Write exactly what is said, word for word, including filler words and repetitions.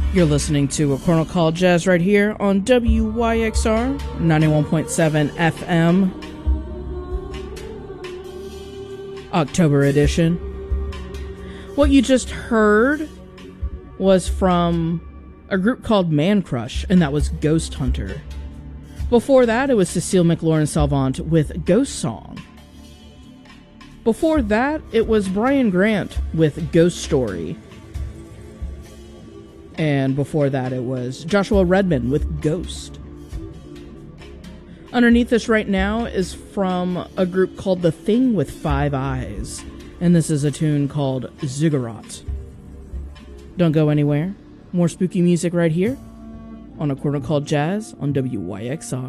You're listening to A Corner Called Jazz right here on W Y X R ninety-one point seven F M, October edition. What you just heard was from a group called Man Crush, and that was Ghost Hunter. Before that, it was Cecile McLaurin-Salvant with Ghost Song. Before that, it was Brian Grant with Ghost Story. And before that, it was Joshua Redman with Ghost. Underneath this right now is from a group called The Thing with Five Eyes. And this is a tune called Ziggurat. Don't go anywhere. More spooky music right here on A Corner Called Jazz on W Y X R.